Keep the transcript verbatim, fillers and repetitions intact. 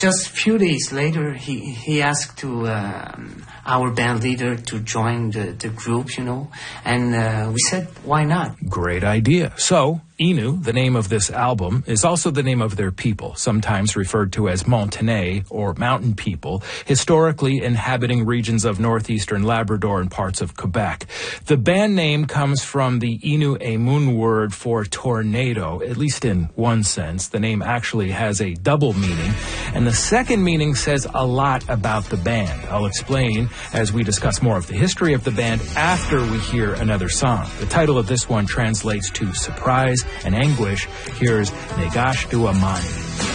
Just a few days later, he, he asked to um, our band leader to join the, the group, you know, and uh, we said, why not? Great idea. So, Innu, the name of this album, is also the name of their people, sometimes referred to as Montagnais, or mountain people, historically inhabiting regions of northeastern Labrador and parts of Quebec. The band name comes from the Innu-Aimun word for tornado, at least in one sense. The name actually has a double meaning, and the second meaning says a lot about the band. I'll explain as we discuss more of the history of the band after we hear another song. The title of this one translates to surprise and anguish. Here's Negash Duamani.